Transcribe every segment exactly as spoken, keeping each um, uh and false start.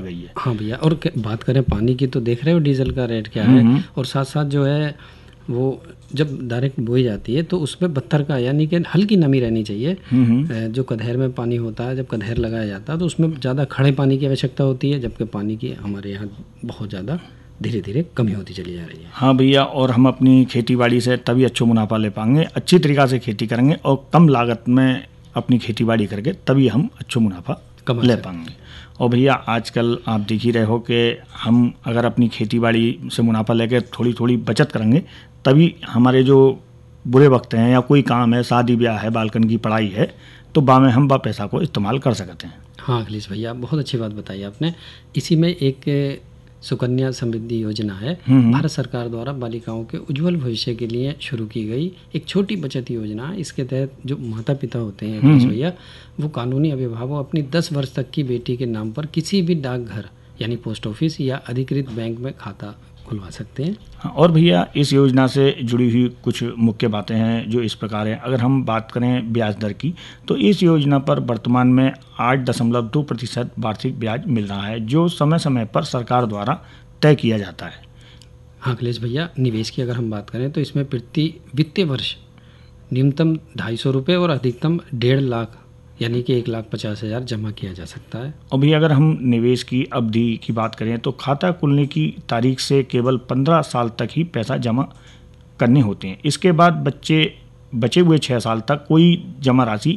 गई है। हाँ भैया, और बात करें पानी की तो देख रहे हो डीजल का रेट क्या है, और साथ साथ जो है वो जब डायरेक्ट बोई जाती है तो उसमें पत्थर का यानी कि हल्की नमी रहनी चाहिए। जो कधेर में पानी होता है, जब कधेर लगाया जाता है तो उसमें ज़्यादा खड़े पानी की आवश्यकता होती है, जबकि पानी की हमारे यहाँ बहुत ज़्यादा धीरे धीरे कमी होती चली जा रही है। हाँ भैया, और हम अपनी खेती बाड़ी से तभी अच्छा मुनाफा ले पाएंगे, अच्छी तरीक़ा से खेती करेंगे और कम लागत में अपनी खेती बाड़ी करके तभी हम अच्छा मुनाफा ले पाएंगे। और भैया आजकल आप देख ही रहे हो कि हम अगर अपनी खेती बाड़ी से मुनाफा लेकर थोड़ी थोड़ी बचत करेंगे तभी हमारे जो बुरे वक्त हैं या कोई काम है, शादी ब्याह है, बालकन की पढ़ाई है, तो बा में हम बा पैसा को इस्तेमाल कर सकते हैं। हाँ अखिलेश भैया, बहुत अच्छी बात बताई आपने। इसी में एक सुकन्या समृद्धि योजना है, भारत सरकार द्वारा बालिकाओं के उज्जवल भविष्य के लिए शुरू की गई एक छोटी बचत योजना है। इसके तहत जो माता पिता होते हैं अखिलेश भैया, वो कानूनी अभिभावक अपनी दस वर्ष तक की बेटी के नाम पर किसी भी डाकघर यानी पोस्ट ऑफिस या अधिकृत बैंक में खाता खुलवा सकते हैं। और भैया इस योजना से जुड़ी हुई कुछ मुख्य बातें हैं जो इस प्रकार हैं। अगर हम बात करें ब्याज दर की, तो इस योजना पर वर्तमान में आठ दशमलव दो प्रतिशत वार्षिक ब्याज मिल रहा है, जो समय समय पर सरकार द्वारा तय किया जाता है। हाँ अखिलेश भैया, निवेश की अगर हम बात करें तो इसमें प्रति वित्तीय वर्ष न्यूनतम ढाई सौ रुपये और अधिकतम डेढ़ लाख यानी कि एक लाख पचास हज़ार जमा किया जा सकता है। और भी अगर हम निवेश की अवधि की बात करें तो खाता खुलने की तारीख से केवल पंद्रह साल तक ही पैसा जमा करने होते हैं। इसके बाद बच्चे बचे हुए छः साल तक कोई जमा राशि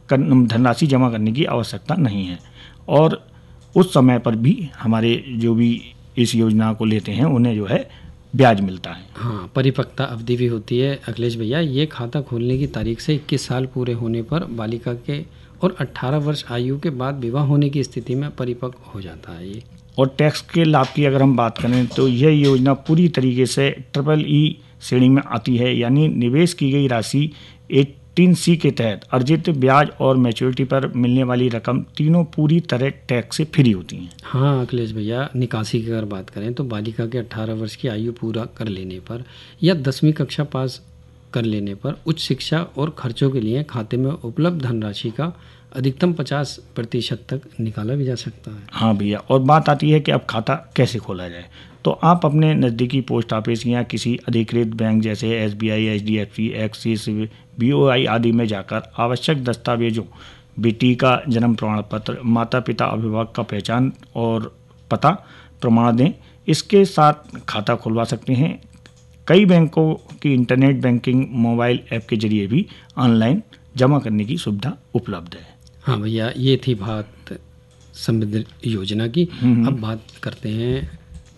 धनराशि जमा करने की आवश्यकता नहीं है, और उस समय पर भी हमारे जो भी इस योजना को लेते हैं उन्हें जो है ब्याज मिलता है। हाँ, परिपक्वता अवधि भी होती है अखिलेश भैया। ये खाता खोलने की तारीख से इक्कीस साल पूरे होने पर बालिका के और अठारह वर्ष आयु के बाद विवाह होने की स्थिति में परिपक्व हो जाता है ये। और टैक्स के लाभ की अगर हम बात करें तो यह योजना पूरी तरीके से ट्रिपल ई श्रेणी में आती है, यानी निवेश की गई राशि अठारह सी के तहत अर्जित ब्याज और मैच्योरिटी पर मिलने वाली रकम तीनों पूरी तरह टैक्स से फ्री होती हैं। हाँ अखिलेश भैया, निकासी की अगर बात करें तो बालिका के अठारह वर्ष की आयु पूरा कर लेने पर या दसवीं कक्षा पास कर लेने पर उच्च शिक्षा और खर्चों के लिए खाते में उपलब्ध धनराशि का अधिकतम पचास प्रतिशत तक निकाला भी जा सकता है। हाँ भैया, और बात आती है कि अब खाता कैसे खोला जाए, तो आप अपने नज़दीकी पोस्ट ऑफिस या किसी अधिकृत बैंक जैसे S B I, H D F C, axis, B O आई आदि में जाकर आवश्यक दस्तावेजों, बेटी का जन्म प्रमाण पत्र, माता पिता अभिभावक का पहचान और पता प्रमाण दें। इसके साथ खाता खुलवा सकते हैं। कई बैंकों की इंटरनेट बैंकिंग मोबाइल ऐप के जरिए भी ऑनलाइन जमा करने की सुविधा उपलब्ध है। हाँ भैया, ये थी बात समृद्धि योजना की। अब बात करते हैं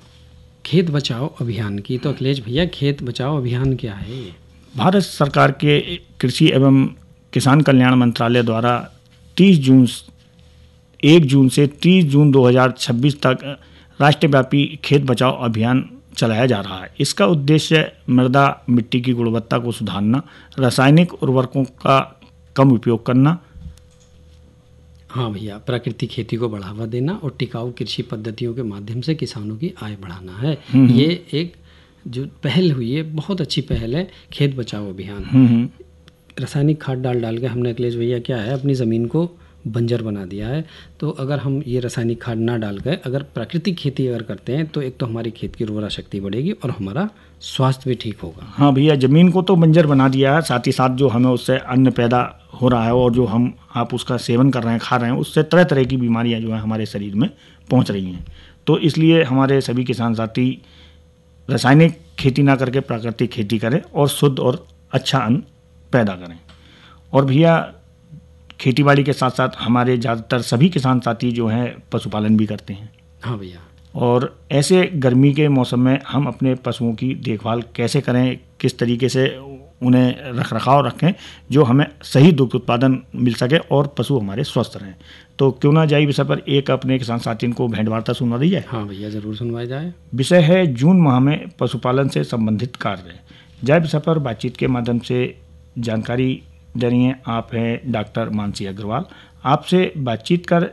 खेत बचाओ अभियान की। तो अखिलेश भैया, खेत बचाओ अभियान क्या है ये? भारत सरकार के कृषि एवं किसान कल्याण मंत्रालय द्वारा तीस जून एक जून से तीस जून दो हज़ार छब्बीस तक राष्ट्रव्यापी खेत बचाओ अभियान चलाया जा रहा है। इसका उद्देश्य मृदा मिट्टी की गुणवत्ता को सुधारना, रासायनिक उर्वरकों का कम उपयोग करना। हाँ भैया, प्राकृतिक खेती को बढ़ावा देना और टिकाऊ कृषि पद्धतियों के माध्यम से किसानों की आय बढ़ाना है। ये एक जो पहल हुई है, बहुत अच्छी पहल है, खेत बचाओ अभियान। रासायनिक खाद डाल डाल के हमने अखिलेश भैया क्या है अपनी ज़मीन को बंजर बना दिया है। तो अगर हम ये रासायनिक खाद ना डाल कर अगर प्राकृतिक खेती अगर करते हैं तो एक तो हमारी खेत की उर्वरा शक्ति बढ़ेगी और हमारा स्वास्थ्य भी ठीक होगा। हाँ भैया, ज़मीन को तो बंजर बना दिया है, साथ ही साथ जो हमें उससे अन्न पैदा हो रहा है और जो हम आप उसका सेवन कर रहे हैं, खा रहे हैं, उससे तरह तरह की बीमारियां जो है हमारे शरीर में पहुंच रही हैं। तो इसलिए हमारे सभी किसान साथी रासायनिक खेती ना करके प्राकृतिक खेती करें और शुद्ध और अच्छा अन्न पैदा करें। और भैया, खेतीबाड़ी के साथ साथ हमारे ज़्यादातर सभी किसान साथी जो हैं पशुपालन भी करते हैं। हाँ भैया, और ऐसे गर्मी के मौसम में हम अपने पशुओं की देखभाल कैसे करें, किस तरीके से उन्हें रख रखाव रखें जो हमें सही दुग्ध उत्पादन मिल सके और पशु हमारे स्वस्थ रहें। तो क्यों ना जाए विषय पर एक अपने किसान साथियों को भेंट वार्ता सुनवा दी जाए। हाँ भैया, ज़रूर सुनवाया जाए। विषय है जून माह में पशुपालन से संबंधित कार्य। जाए विषय पर बातचीत के माध्यम से जानकारी दे रही हैं आप हैं डॉक्टर मानसी अग्रवाल। आपसे बातचीत कर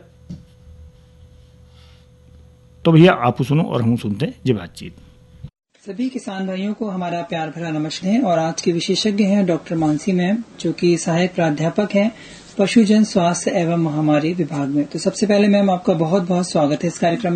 तो भैया आप सुनो और हम सुनते हैं जी बातचीत। सभी किसान भाइयों को हमारा प्यार भरा नमस्ते। और आज के विशेषज्ञ हैं डॉक्टर मानसी मैम, जो कि सहायक प्राध्यापक हैं पशुजन स्वास्थ्य एवं महामारी विभाग में। तो सबसे पहले मैम आपका बहुत बहुत स्वागत है इस कार्यक्रम में।